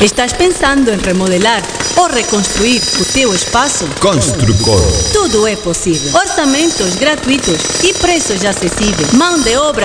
Estás pensando em remodelar ou reconstruir o teu espaço? Construcor. Tudo é possível. Orçamentos gratuitos e preços acessíveis. Mão de obra